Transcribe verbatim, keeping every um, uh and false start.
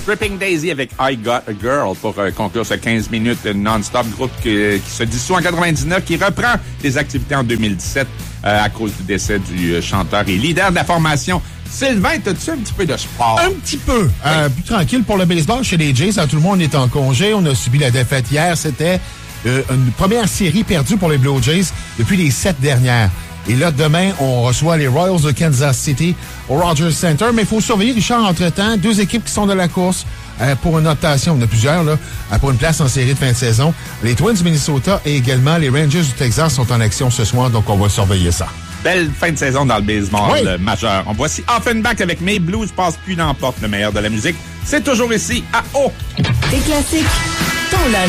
Dripping Daisy avec I Got a Girl pour euh, conclure ce quinze minutes non-stop. Groupe qui, qui se dissout en quatre-vingt-dix-neuf, qui reprend les activités en deux mille dix-sept euh, à cause du décès du euh, chanteur et leader de la formation. Sylvain, t'as-tu un petit peu de sport? Un petit peu. Oui. Euh, plus tranquille pour le baseball chez les Jays. Tout le monde est en congé. On a subi la défaite hier. C'était euh, une première série perdue pour les Blue Jays depuis les sept dernières. Et là, demain, on reçoit les Royals de Kansas City au Rogers Center. Mais il faut surveiller, Richard, entre-temps, deux équipes qui sont dans la course euh, pour une optation. On a plusieurs, là, pour une place en série de fin de saison. Les Twins du Minnesota et également les Rangers du Texas sont en action ce soir, donc on va surveiller ça. Belle fin de saison dans le baseball oui. le majeur. On voici Offenbach avec Mes Blues passent plus n'emporte le meilleur de la musique. C'est toujours ici à O. Des classiques, ton